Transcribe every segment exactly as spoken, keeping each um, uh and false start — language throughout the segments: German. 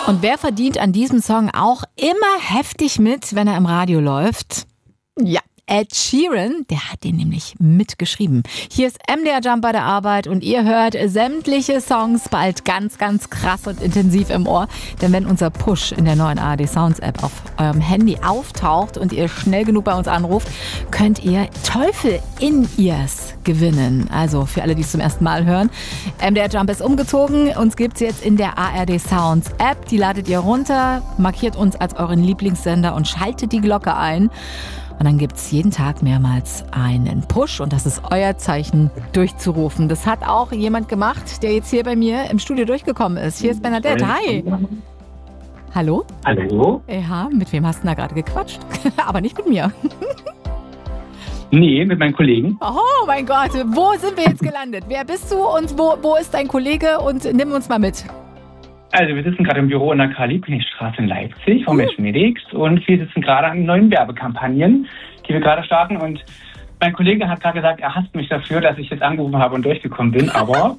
Und wer verdient an diesem Song auch immer heftig mit, wenn er im Radio läuft? Ja, Ed Sheeran, der hat den nämlich mitgeschrieben. Hier ist M D R Jump bei der Arbeit und ihr hört sämtliche Songs bald ganz, ganz krass und intensiv im Ohr. Denn wenn unser Push in der neuen A R D Sounds App auf eurem Handy auftaucht und ihr schnell genug bei uns anruft, könnt ihr Teufel in Ears gewinnen. Also für alle, die es zum ersten Mal hören. M D R Jump ist umgezogen. Uns gibt's jetzt in der A R D Sounds App. Die ladet ihr runter, markiert uns als euren Lieblingssender und schaltet die Glocke ein. Und dann gibt es jeden Tag mehrmals einen Push und das ist euer Zeichen, durchzurufen. Das hat auch jemand gemacht, der jetzt hier bei mir im Studio durchgekommen ist. Hier ist Bernadette. Hi. Hallo? Hallo? Ja, mit wem hast du da gerade gequatscht? Aber nicht mit mir. Nee, mit meinen Kollegen. Oh mein Gott, wo sind wir jetzt gelandet? Wer bist du und wo, wo ist dein Kollege? Und nimm uns mal mit. Also wir sitzen gerade im Büro in der Karl-Liebknecht-Straße in Leipzig vom Menschen Medix und wir sitzen gerade an neuen Werbekampagnen, die wir gerade starten und mein Kollege hat gerade gesagt, er hasst mich dafür, dass ich jetzt angerufen habe und durchgekommen bin, aber...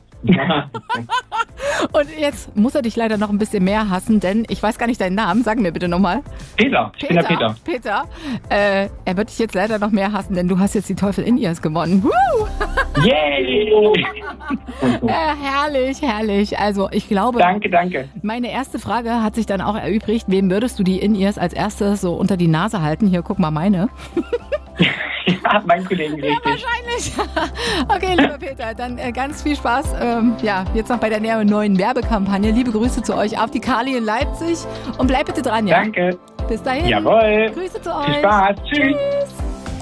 Und jetzt muss er dich leider noch ein bisschen mehr hassen, denn ich weiß gar nicht deinen Namen. Sag mir bitte nochmal. Peter, ich bin der Peter. Peter, äh, er wird dich jetzt leider noch mehr hassen, denn du hast jetzt die Teufel in Ears gewonnen. Woo! Yay! äh, herrlich, herrlich. Also ich glaube... Danke, danke. Meine erste Frage hat sich dann auch erübrigt. Wem würdest du die in Ears als erstes so unter die Nase halten? Hier, guck mal meine. Ja, mein Kollegen richtig. Ja, wahrscheinlich. Okay, lieber Peter, dann äh, ganz viel Spaß. Ähm, ja, jetzt noch bei der neuen Werbekampagne. Liebe Grüße zu euch auf die Kali in Leipzig und bleib bitte dran, ja? Danke. Bis dahin. Jawohl. Grüße zu euch. Viel Spaß. Tschüss. Tschüss.